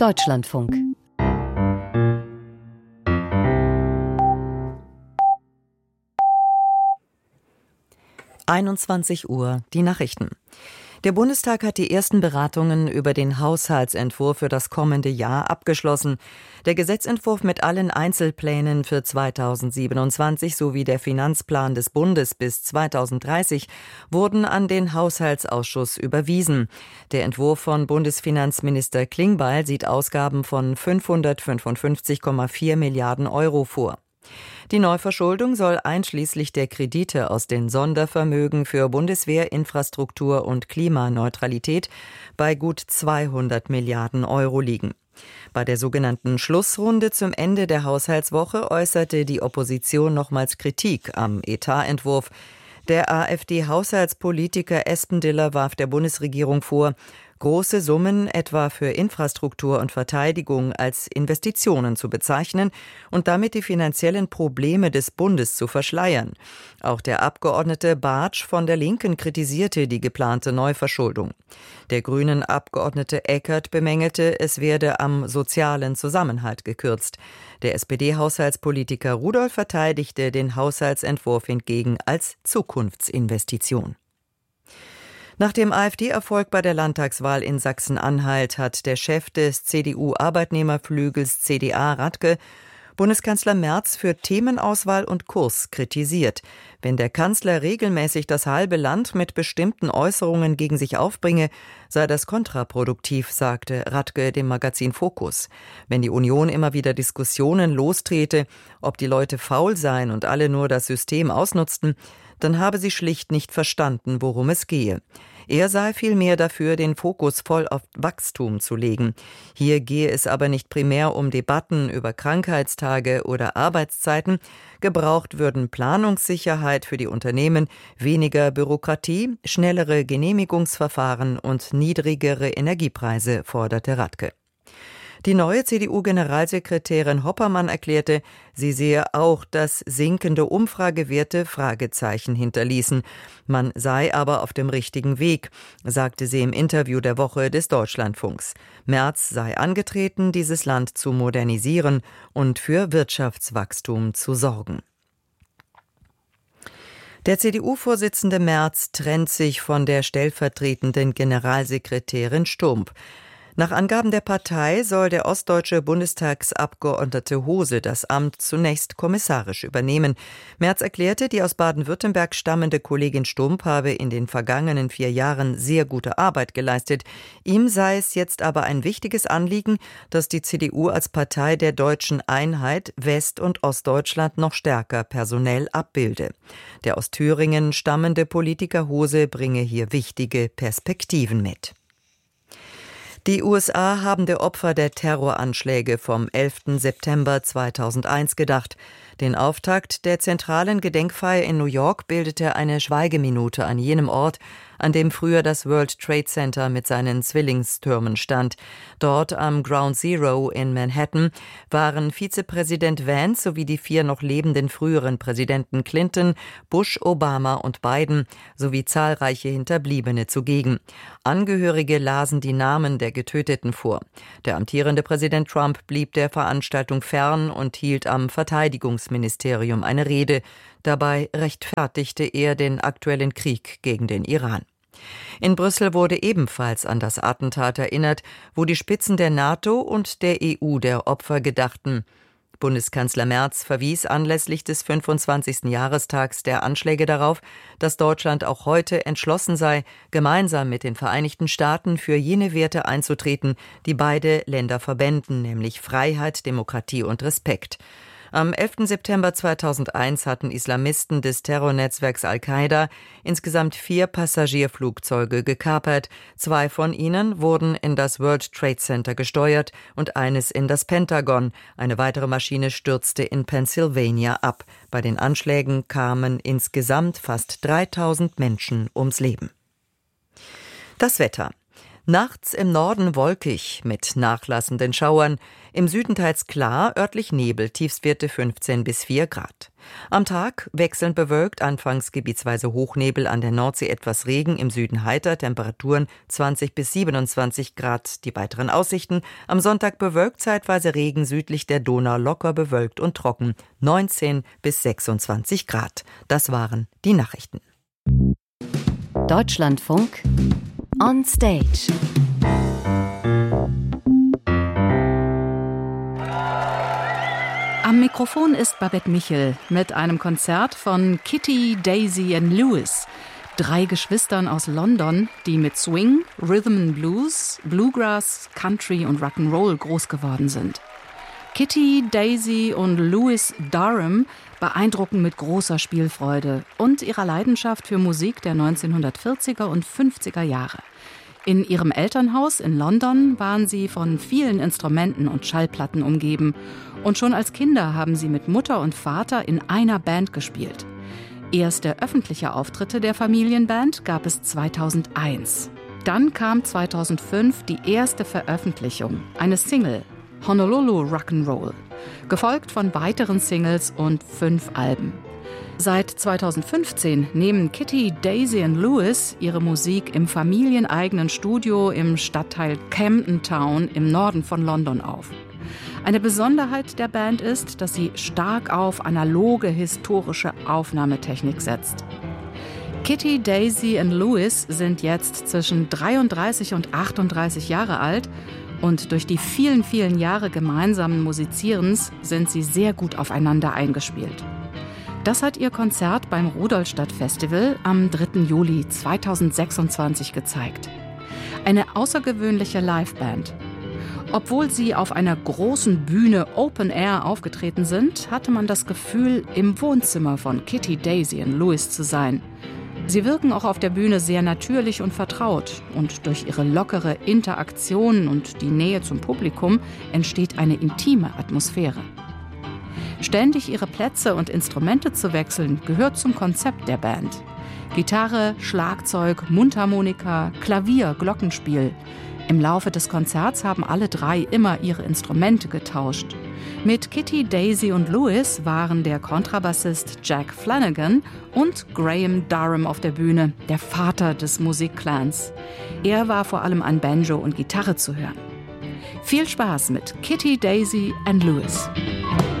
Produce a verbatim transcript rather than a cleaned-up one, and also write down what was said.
Deutschlandfunk. einundzwanzig Uhr, die Nachrichten. Der Bundestag hat die ersten Beratungen über den Haushaltsentwurf für das kommende Jahr abgeschlossen. Der Gesetzentwurf mit allen Einzelplänen für zweitausendsiebenundzwanzig sowie der Finanzplan des Bundes bis zweitausenddreißig wurden an den Haushaltsausschuss überwiesen. Der Entwurf von Bundesfinanzminister Klingbeil sieht Ausgaben von fünfhundertfünfundfünfzig Komma vier Milliarden Euro vor. Die Neuverschuldung soll einschließlich der Kredite aus den Sondervermögen für Bundeswehr, Infrastruktur und Klimaneutralität bei gut zweihundert Milliarden Euro liegen. Bei der sogenannten Schlussrunde zum Ende der Haushaltswoche äußerte die Opposition nochmals Kritik am Etatentwurf. Der AfD-Haushaltspolitiker Espendiller warf der Bundesregierung vor, große Summen etwa für Infrastruktur und Verteidigung als Investitionen zu bezeichnen und damit die finanziellen Probleme des Bundes zu verschleiern. Auch der Abgeordnete Bartsch von der Linken kritisierte die geplante Neuverschuldung. Der grünen Abgeordnete Eckert bemängelte, es werde am sozialen Zusammenhalt gekürzt. Der S P D-Haushaltspolitiker Rudolph verteidigte den Haushaltsentwurf hingegen als Zukunftsinvestition. Nach dem AfD-Erfolg bei der Landtagswahl in Sachsen-Anhalt hat der Chef des C D U-Arbeitnehmerflügels C D A, Radke, Bundeskanzler Merz für Themenauswahl und Kurs kritisiert. Wenn der Kanzler regelmäßig das halbe Land mit bestimmten Äußerungen gegen sich aufbringe, sei das kontraproduktiv, sagte Radke dem Magazin Focus. Wenn die Union immer wieder Diskussionen lostrete, ob die Leute faul seien und alle nur das System ausnutzten, dann habe sie schlicht nicht verstanden, worum es gehe. Er sei vielmehr dafür, den Fokus voll auf Wachstum zu legen. Hier gehe es aber nicht primär um Debatten über Krankheitstage oder Arbeitszeiten. Gebraucht würden Planungssicherheit für die Unternehmen, weniger Bürokratie, schnellere Genehmigungsverfahren und niedrigere Energiepreise, forderte Radke. Die neue C D U-Generalsekretärin Hoppermann erklärte, sie sehe auch, dass sinkende Umfragewerte Fragezeichen hinterließen. Man sei aber auf dem richtigen Weg, sagte sie im Interview der Woche des Deutschlandfunks. Merz sei angetreten, dieses Land zu modernisieren und für Wirtschaftswachstum zu sorgen. Der C D U-Vorsitzende Merz trennt sich von der stellvertretenden Generalsekretärin Stump. Nach Angaben der Partei soll der ostdeutsche Bundestagsabgeordnete Hose das Amt zunächst kommissarisch übernehmen. Merz erklärte, die aus Baden-Württemberg stammende Kollegin Stump habe in den vergangenen vier Jahren sehr gute Arbeit geleistet. Ihm sei es jetzt aber ein wichtiges Anliegen, dass die C D U als Partei der deutschen Einheit West- und Ostdeutschland noch stärker personell abbilde. Der aus Thüringen stammende Politiker Hose bringe hier wichtige Perspektiven mit. Die U S A haben der Opfer der Terroranschläge vom elften September zweitausendeins gedacht. Den Auftakt der zentralen Gedenkfeier in New York bildete eine Schweigeminute an jenem Ort, an dem früher das World Trade Center mit seinen Zwillingstürmen stand. Dort am Ground Zero in Manhattan waren Vizepräsident Vance sowie die vier noch lebenden früheren Präsidenten Clinton, Bush, Obama und Biden sowie zahlreiche Hinterbliebene zugegen. Angehörige lasen die Namen der Getöteten vor. Der amtierende Präsident Trump blieb der Veranstaltung fern und hielt am Verteidigungsministerium eine Rede. Dabei rechtfertigte er den aktuellen Krieg gegen den Iran. In Brüssel wurde ebenfalls an das Attentat erinnert, wo die Spitzen der NATO und der E U der Opfer gedachten. Bundeskanzler Merz verwies anlässlich des fünfundzwanzigsten Jahrestags der Anschläge darauf, dass Deutschland auch heute entschlossen sei, gemeinsam mit den Vereinigten Staaten für jene Werte einzutreten, die beide Länder verbänden, nämlich Freiheit, Demokratie und Respekt. Am elften September zweitausendeins hatten Islamisten des Terrornetzwerks Al-Qaida insgesamt vier Passagierflugzeuge gekapert. Zwei von ihnen wurden in das World Trade Center gesteuert und eines in das Pentagon. Eine weitere Maschine stürzte in Pennsylvania ab. Bei den Anschlägen kamen insgesamt fast dreitausend Menschen ums Leben. Das Wetter. Nachts im Norden wolkig mit nachlassenden Schauern, im Süden teils klar, örtlich Nebel, Tiefstwerte fünfzehn bis vier Grad. Am Tag wechselnd bewölkt, anfangs gebietsweise Hochnebel, an der Nordsee etwas Regen, im Süden heiter, Temperaturen zwanzig bis siebenundzwanzig Grad. Die weiteren Aussichten: am Sonntag bewölkt, zeitweise Regen, südlich der Donau locker bewölkt und trocken, neunzehn bis sechsundzwanzig Grad. Das waren die Nachrichten. Deutschlandfunk on Stage. Am Mikrofon ist Babette Michel mit einem Konzert von Kitty, Daisy and Lewis, drei Geschwistern aus London, die mit Swing, Rhythm and Blues, Bluegrass, Country und Rock'n'Roll groß geworden sind. Kitty, Daisy und Lewis Durham beeindrucken mit großer Spielfreude und ihrer Leidenschaft für Musik der neunzehnhundertvierziger und fünfziger Jahre. In ihrem Elternhaus in London waren sie von vielen Instrumenten und Schallplatten umgeben. Und schon als Kinder haben sie mit Mutter und Vater in einer Band gespielt. Erste öffentliche Auftritte der Familienband gab es zweitausendeins. Dann kam zweitausendfünf die erste Veröffentlichung, eine Single, Honolulu Rock'n'Roll, gefolgt von weiteren Singles und fünf Alben. Seit zweitausendfünfzehn nehmen Kitty, Daisy und Lewis ihre Musik im familieneigenen Studio im Stadtteil Camden Town im Norden von London auf. Eine Besonderheit der Band ist, dass sie stark auf analoge historische Aufnahmetechnik setzt. Kitty, Daisy und Lewis sind jetzt zwischen dreiunddreißig und achtunddreißig Jahre alt und durch die vielen, vielen Jahre gemeinsamen Musizierens sind sie sehr gut aufeinander eingespielt. Das hat ihr Konzert beim Rudolstadt Festival am dritten Juli zweitausendsechsundzwanzig gezeigt. Eine außergewöhnliche Liveband. Obwohl sie auf einer großen Bühne Open Air aufgetreten sind, hatte man das Gefühl, im Wohnzimmer von Kitty, Daisy und Lewis zu sein. Sie wirken auch auf der Bühne sehr natürlich und vertraut und durch ihre lockere Interaktion und die Nähe zum Publikum entsteht eine intime Atmosphäre. Ständig ihre Plätze und Instrumente zu wechseln, gehört zum Konzept der Band. Gitarre, Schlagzeug, Mundharmonika, Klavier, Glockenspiel. Im Laufe des Konzerts haben alle drei immer ihre Instrumente getauscht. Mit Kitty, Daisy und Lewis waren der Kontrabassist Jack Flanagan und Graham Durham auf der Bühne, der Vater des Musikclans. Er war vor allem an Banjo und Gitarre zu hören. Viel Spaß mit Kitty, Daisy and Lewis.